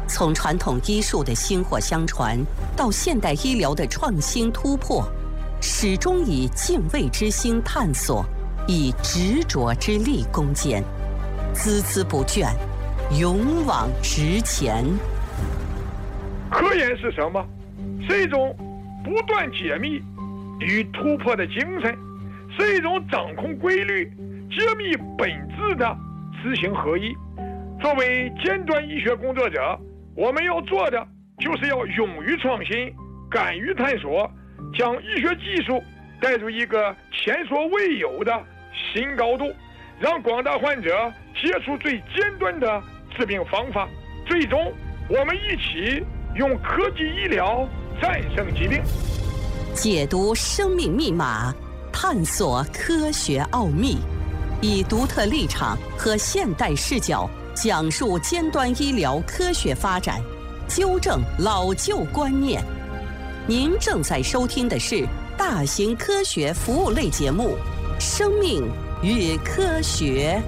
从传统医术的薪火相传，到现代医疗的创新突破，始终以敬畏之心探索，以执着之力攻坚，孜孜不倦，勇往直前。 科研是什么？是一种不断解密与突破的精神，是一种掌控规律、揭秘本质的知行合一。作为尖端医学工作者，我们要做的就是要勇于创新，敢于探索，将医学技术带入一个前所未有的新高度，让广大患者接触最尖端的治病方法。最终，我们一起用科技医疗战胜疾病， 解读生命密码，探索科学奥秘，以独特立场和现代视角讲述尖端医疗科学发展，纠正老旧观念。您正在收听的是大型科学服务类节目《生命与科学》。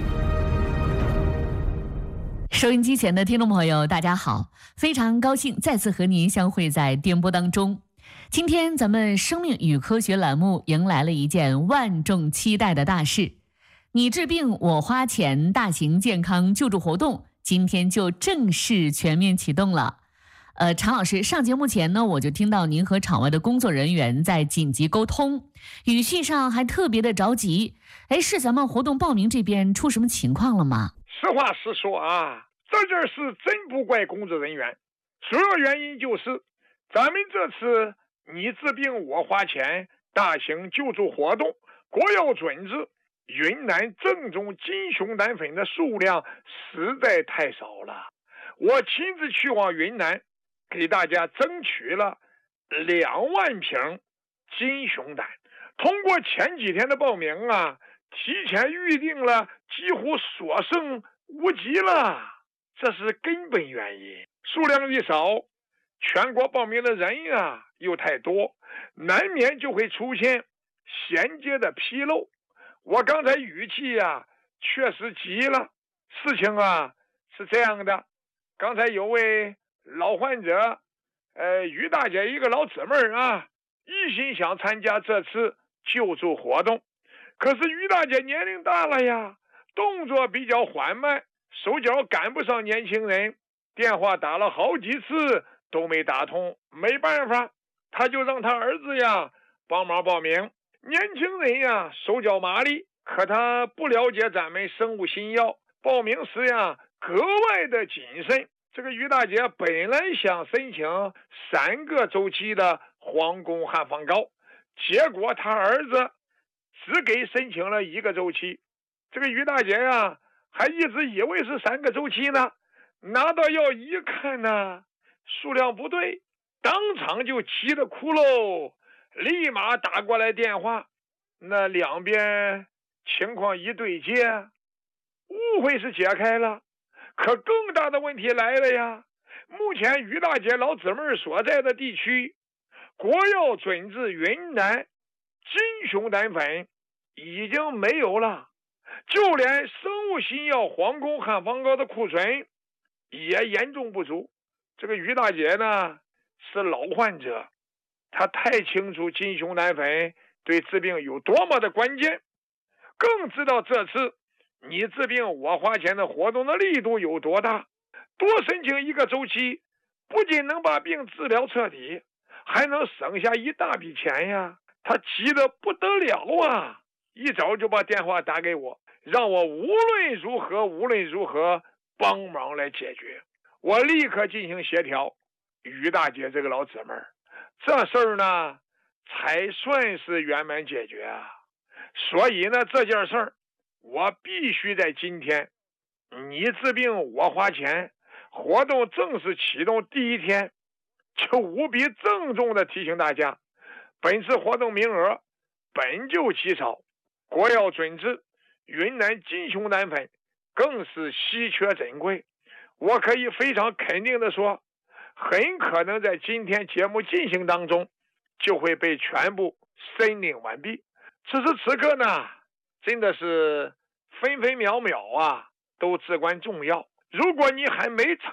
收音机前的听众朋友，大家好，非常高兴再次和您相会在电波当中。今天咱们生命与科学栏目迎来了一件万众期待的大事，你治病我花钱大型健康救助活动今天就正式全面启动了。常老师，上节目前呢，我就听到您和场外的工作人员在紧急沟通，语气上还特别的着急。是咱们活动报名这边出什么情况了吗？ 实话实说啊，这件事真不怪工作人员，主要原因就是咱们这次你治病我花钱大型救助活动国药准字云南正宗金熊胆粉的数量实在太少了。我亲自去往云南，给大家争取了2万瓶金熊胆。通过前几天的报名啊，提前预定了，几乎所剩无几了，这是根本原因。数量一少，全国报名的人啊又太多，难免就会出现衔接的纰漏。我刚才语气啊确实急了。事情啊是这样的，刚才有位老患者于大姐一个老姊妹啊，一心想参加这次救助活动，可是于大姐年龄大了呀，动作比较缓慢，手脚赶不上年轻人，电话打了好几次都没打通，没办法，她就让她儿子呀帮忙报名。年轻人呀手脚麻利，可他不了解咱们生物新药，报名时呀格外的谨慎。这个于大姐本来想申请3个周期的皇宫汉方膏，结果他儿子只给申请了1个周期。这个于大姐呀还一直以为是3个周期呢，拿到药一看呢，数量不对，当场就急得哭喽，立马打过来电话。那两边情况一对接，误会是解开了，可更大的问题来了呀。目前于大姐老姊妹所在的地区，国药准字云南金熊胆粉已经没有了，就连生物新药皇宫汉方膏的库存也严重不足。这个于大姐呢是老患者，她太清楚金熊胆粉对治病有多么的关键，更知道这次你治病我花钱的活动的力度有多大。多申请1个周期，不仅能把病治疗彻底，还能省下一大笔钱呀。他急得不得了啊，一早就把电话打给我，让我无论如何帮忙来解决。我立刻进行协调于大姐这个老姊妹，这事儿呢才算是圆满解决啊。所以呢，这件事儿我必须在今天你治病我花钱活动正式启动第1天，就无比郑重地提醒大家，本次活动名额本就极少，国药准字云南金熊胆粉更是稀缺珍贵。我可以非常肯定地说，很可能在今天节目进行当中就会被全部申领完毕。此时此刻呢，真的是分分秒秒啊都至关重要。如果你还没